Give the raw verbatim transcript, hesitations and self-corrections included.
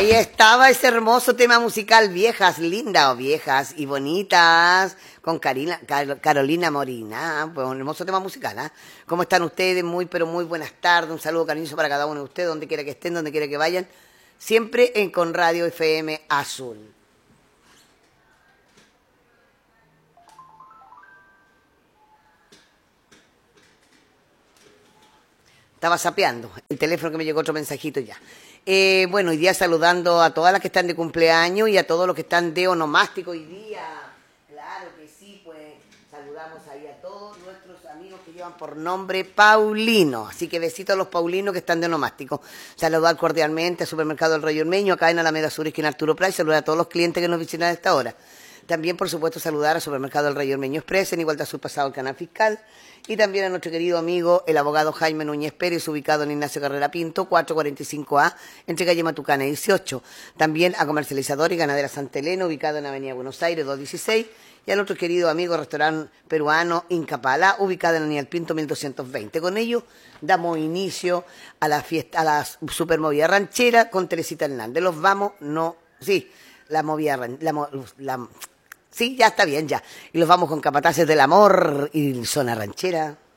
Ahí estaba ese hermoso tema musical, Viejas, lindas o viejas y bonitas, con Carina, Car- Carolina Morina. Pues un hermoso tema musical, ¿ah? ¿Cómo están ustedes? Muy, pero muy buenas tardes. Un saludo cariñoso para cada uno de ustedes, donde quiera que estén, donde quiera que vayan. Siempre en Con Radio F M Azul. Estaba sapeando el teléfono, que me llegó otro mensajito ya. Eh, bueno, hoy día saludando a todas las que están de cumpleaños y a todos los que están de onomástico hoy día. Claro que sí, pues saludamos ahí a todos nuestros amigos que llevan por nombre Paulino. Así que besitos a los Paulinos que están de onomástico. Saludar cordialmente al Supermercado del Rey Ormeño, acá en Alameda Sur, esquina Arturo Prat, y saludar a todos los clientes que nos visitan a esta hora. También, por supuesto, saludar al Supermercado del Rey Ormeño Express, en Igualdad Sur Pasado el Canal Fiscal. Y también a nuestro querido amigo, el abogado Jaime Núñez Pérez, ubicado en Ignacio Carrera Pinto, cuatrocientos cuarenta y cinco A, entre calle Matucana dieciocho. También a Comercializador y Ganadera Santa Elena, ubicado en Avenida Buenos Aires doscientos dieciséis. Y a nuestro querido amigo restaurante peruano Incapala, ubicado en Avenida El Pinto mil doscientos veinte. Con ello damos inicio a la fiesta, a la supermovida ranchera con Teresita Hernández. Los vamos, no, sí, la movida, la, la, sí, ya está bien, ya. Y los vamos con Capataces del Amor y Zona Ranchera.